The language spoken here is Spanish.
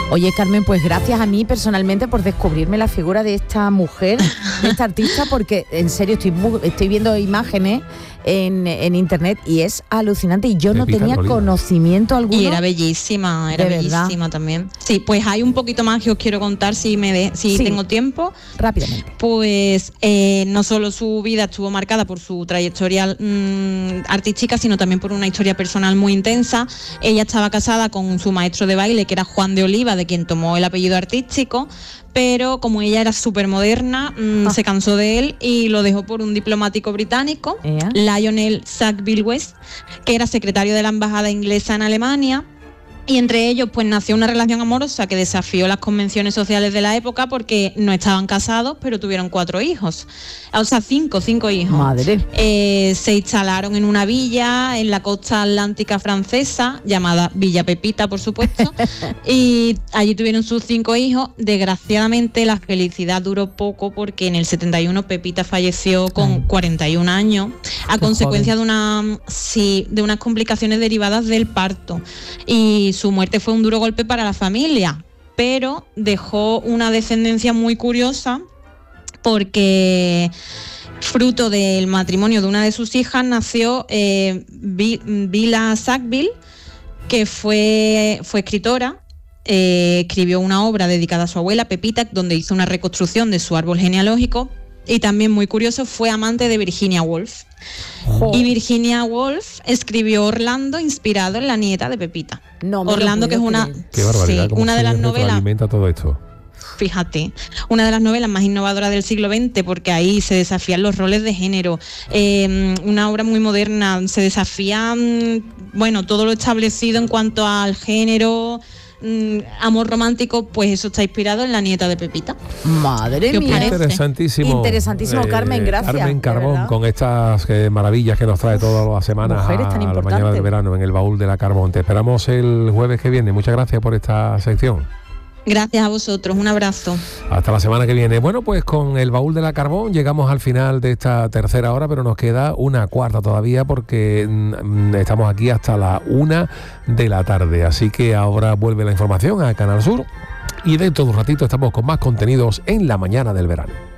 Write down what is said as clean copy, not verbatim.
Oye, Carmen, pues gracias a mí personalmente por descubrirme la figura de esta mujer, de esta artista, porque en serio estoy viendo imágenes en internet y es alucinante y yo no tenía conocimiento alguno. Y era bellísima también. Sí, pues hay un poquito más que os quiero contar si tengo tiempo. Rápidamente. Pues no solo su vida estuvo marcada por su trayectoria artística, sino también por una historia personal muy intensa. Ella estaba casada con su maestro de baile, que era Juan de Oliva, de quien tomó el apellido artístico, pero como ella era súper moderna, se cansó de él y lo dejó por un diplomático británico, Lionel Sackville West, que era secretario de la embajada inglesa en Alemania. Y entre ellos pues nació una relación amorosa que desafió las convenciones sociales de la época, porque no estaban casados, pero tuvieron 4 hijos. O sea, 5 hijos. Madre. Se instalaron en una villa en la costa atlántica francesa, llamada Villa Pepita, por supuesto. Y allí tuvieron sus 5 hijos. Desgraciadamente la felicidad duró poco, porque en el 71 Pepita falleció con 41 años a consecuencia de unas complicaciones derivadas del parto. Y su muerte fue un duro golpe para la familia, pero dejó una descendencia muy curiosa, porque fruto del matrimonio de una de sus hijas nació Vila Sackville, que fue escritora. Escribió una obra dedicada a su abuela Pepita, donde hizo una reconstrucción de su árbol genealógico, y también, muy curioso, fue amante de Virginia Woolf. Y Virginia Woolf escribió Orlando, inspirado en la nieta de Pepita. Orlando, que es una de las novelas. Alimenta todo esto. Fíjate, una de las novelas más innovadoras del siglo XX, porque ahí se desafían los roles de género. Una obra muy moderna, se desafía todo lo establecido en cuanto al género. Amor romántico, pues eso está inspirado en la nieta de Pepita. Madre mía. Interesantísimo, Carmen, gracias. Carmen Carbón, con estas maravillas que nos trae todas las semanas a la mañana del verano en el baúl de la Carbón. Te esperamos el jueves que viene. Muchas gracias por esta sección. Gracias a vosotros, un abrazo. Hasta la semana que viene. Bueno, pues con el baúl de la Carbón llegamos al final de esta tercera hora, pero nos queda una cuarta todavía, porque estamos aquí hasta la 1 de la tarde. Así que ahora vuelve la información a Canal Sur y dentro de un ratito estamos con más contenidos en la mañana del verano.